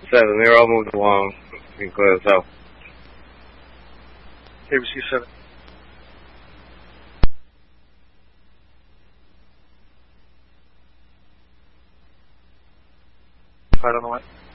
7, they're all moved along. You can clear this out. KBC 7. Right on the way.